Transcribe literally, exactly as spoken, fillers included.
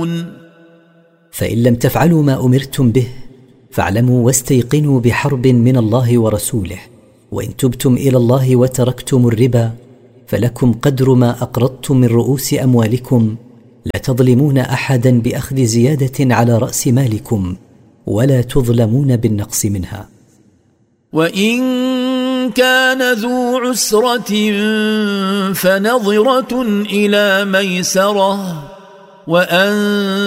تفعلون فإن لم تفعلوا ما أمرتم به فاعلموا واستيقنوا بحرب من الله ورسوله، وإن تبتم إلى الله وتركتم الربا فلكم قدر ما أقرضتم من رؤوس أموالكم، لا تظلمون أحدا بأخذ زيادة على رأس مالكم ولا تظلمون بالنقص منها. وإن كان ذو عسرة فنظرة إلى ميسرة وأن